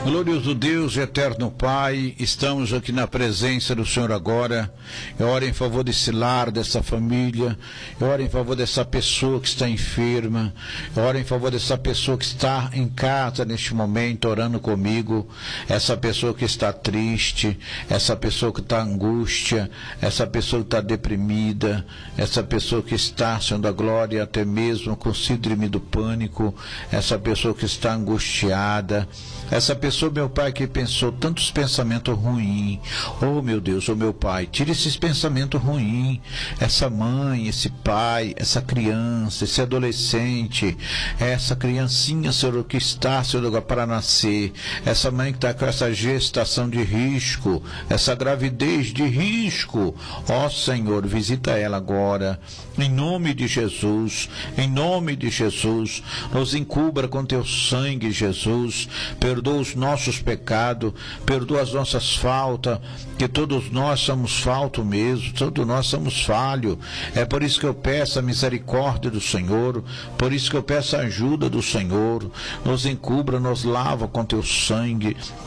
Glorioso Deus e eterno Pai, estamos aqui na presença do Senhor agora. Eu oro em favor desse lar, dessa família. Eu oro em favor dessa pessoa que está enferma. Eu oro em favor dessa pessoa que está em casa neste momento, orando comigo. Essa pessoa que está triste, essa pessoa que está em angústia, essa pessoa que está deprimida, essa pessoa que está, Senhor da glória, até mesmo com síndrome do pânico, essa pessoa que está angustiada, essa pessoa, meu Pai, que pensou tantos pensamentos ruins. Oh, meu Deus, oh, meu Pai, tira esses pensamentos ruins. Essa mãe, esse pai, essa criança, esse adolescente, essa criancinha, Senhor, que está, Senhor, para nascer. Essa mãe que está com essa gestação de risco, essa gravidez de risco. Ó, Senhor, visita ela agora. Em nome de Jesus, em nome de Jesus, nos encubra com teu sangue, Jesus. Perdoa os nossos pecados, perdoa as nossas faltas, que todos nós somos faltos mesmo, todos nós somos falhos. É por isso que eu peço a misericórdia do Senhor, por isso que eu peço a ajuda do Senhor. Nos encubra, nos lava com teu sangue,